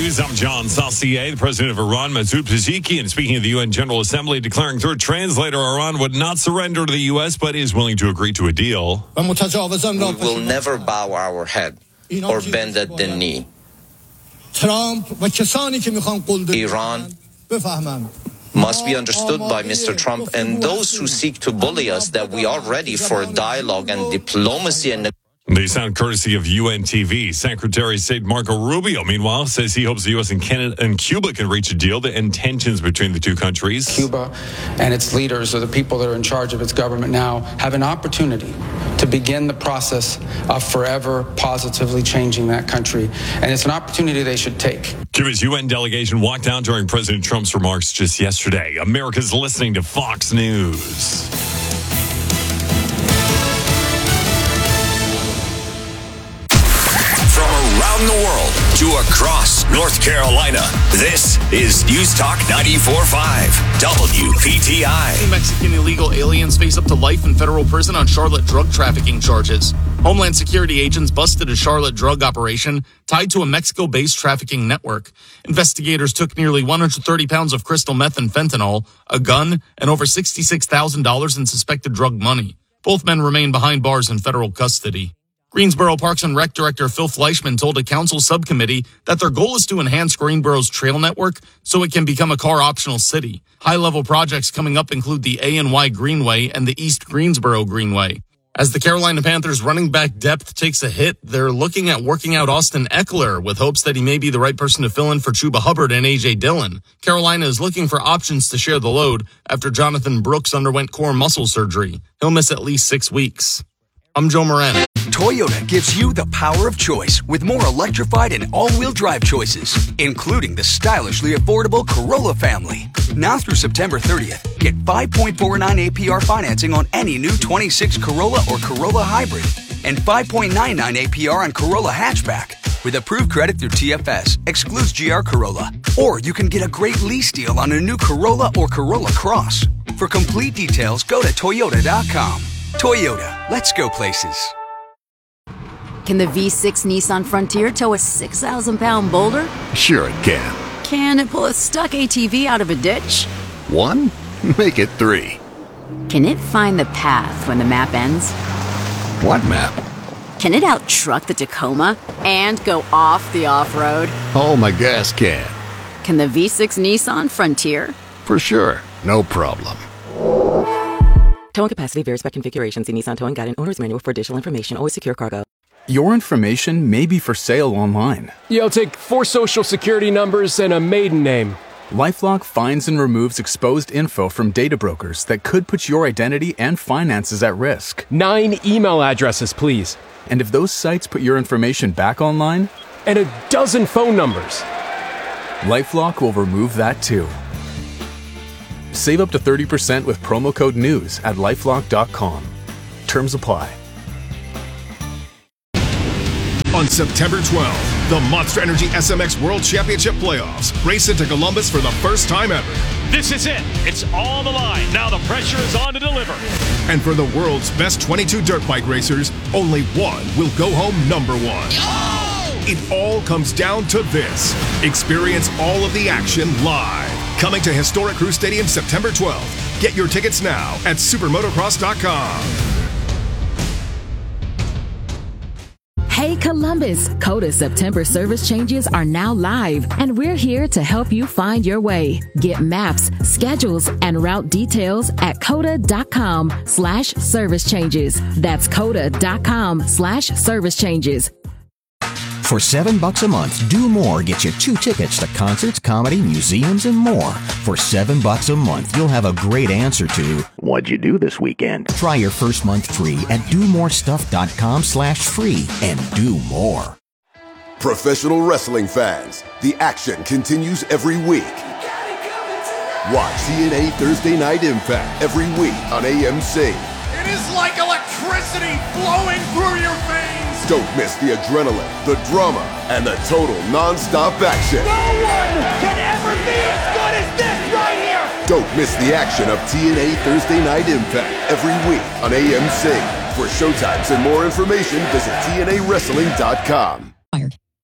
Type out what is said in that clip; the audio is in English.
News. I'm John Saucier. The president of Iran, Masoud Pezeshkian, speaking of the UN General Assembly, declaring through a translator Iran would not surrender to the U.S., but is willing to agree to a deal. We will never bow our head or bend at the knee. Iran must be understood by Mr. Trump and those who seek to bully us that we are ready for dialogue and diplomacy and They sound courtesy of UN TV. Secretary of State Marco Rubio, meanwhile, says he hopes the U.S. and Canada and Cuba can reach a deal to end tensions between the two countries. Cuba and its leaders, or the people that are in charge of its government now, have an opportunity to begin the process of forever positively changing that country. And it's an opportunity they should take. Cuba's UN delegation walked out during President Trump's remarks just yesterday. America's listening to Fox News. Around the world to across North Carolina, this is News Talk 94.5 WPTI. Mexican illegal aliens face up to life in federal prison on Charlotte drug trafficking charges. Homeland Security agents busted a Charlotte drug operation tied to a Mexico-based trafficking network. Investigators took nearly 130 pounds of crystal meth and fentanyl, a gun, and over $66,000 in suspected drug money. Both men remain behind bars in federal custody. Greensboro Parks and Rec Director Phil Fleischman told a council subcommittee that their goal is to enhance Greensboro's trail network so it can become a car-optional city. High-level projects coming up include the A&Y Greenway and the East Greensboro Greenway. As the Carolina Panthers running back depth takes a hit, they're looking at working out Austin Eckler with hopes that he may be the right person to fill in for Chuba Hubbard and A.J. Dillon. Carolina is looking for options to share the load after Jonathan Brooks underwent core muscle surgery. He'll miss at least 6 weeks. I'm Joe Moran. Toyota gives you the power of choice with more electrified and all-wheel drive choices, including the stylishly affordable Corolla family. Now through September 30th, get 5.49 APR financing on any new 26 Corolla or Corolla Hybrid and 5.99 APR on Corolla Hatchback. With approved credit through TFS, excludes GR Corolla. Or you can get a great lease deal on a new Corolla or Corolla Cross. For complete details, go to Toyota.com. Toyota, let's go places. Can the V6 Nissan Frontier tow a 6,000-pound boulder? Sure it can. Can it pull a stuck ATV out of a ditch? 1? Make it 3. Can it find the path when the map ends? What map? Can it out-truck the Tacoma and go off the off-road? Oh, my gas can. Can the V6 Nissan Frontier? For sure. No problem. Towing capacity varies by configuration. See Nissan Towing Guide and Owner's Manual for additional information. Always secure cargo. Your information may be for sale online. Yeah, I'll take 4 social security numbers and a maiden name. LifeLock finds and removes exposed info from data brokers that could put your identity and finances at risk. 9 email addresses, please. And if those sites put your information back online? And a dozen phone numbers. LifeLock will remove that too. Save up to 30% with promo code NEWS at LifeLock.com. Terms apply. On September 12th, the Monster Energy SMX World Championship Playoffs race into Columbus for the first time ever. This is it. It's all the line. Now the pressure is on to deliver. And for the world's best 22 dirt bike racers, only one will go home number 1. Oh! It all comes down to this. Experience all of the action live. Coming to Historic Crew Stadium September 12th. Get your tickets now at supermotocross.com. Hey Columbus, COTA September service changes are now live, and we're here to help you find your way. Get maps, schedules, and route details at COTA.com/service changes. That's COTA.com/service changes. For $7 a month, Do More gets you 2 tickets to concerts, comedy, museums, and more. For $7 a month, you'll have a great answer to, what'd you do this weekend? Try your first month free at domorestuff.com/free and do more. Professional wrestling fans, the action continues every week. Watch TNA Thursday Night Impact every week on AMC. It is like electricity flowing through your veins. Don't miss the adrenaline, the drama, and the total non-stop action. No one can ever be as good as this right here. Don't miss the action of TNA Thursday Night Impact every week on AMC. For showtimes and more information, visit TNAWrestling.com.